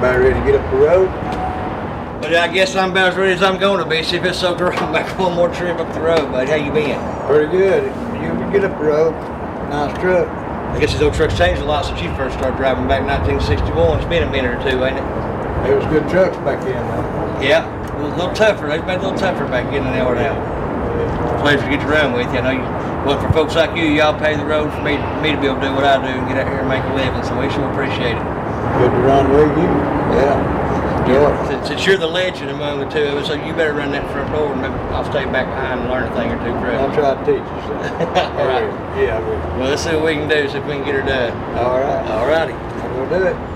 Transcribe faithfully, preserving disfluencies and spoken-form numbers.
about ready to get up the road? But I guess I'm about as ready as I'm going to be. See if it's so dry, I'm back one more trip up the road, buddy. How you been? Pretty good. You can get up the road. Nice truck. I guess these old trucks changed a lot since you first started driving back in nineteen sixty-one. It's been a minute or two, ain't it? It was good trucks back then, though. Yeah, it was a little tougher. They've been a little tougher back in than they are now. Pleasure to get to run with you. I know you, well, for folks like you, y'all pay the road for me, me to be able to do what I do and get out here and make a living, so we sure appreciate it. Good to run with you. Yeah. Yeah. Since, since you're the legend among the two of us, so you better run that front door and maybe I'll stay back behind and learn a thing or two, bro. I'll try to teach you something. All right. Yeah, I will. Well, let's see what we can do, see if we can get her done. All right. All righty. We'll do it.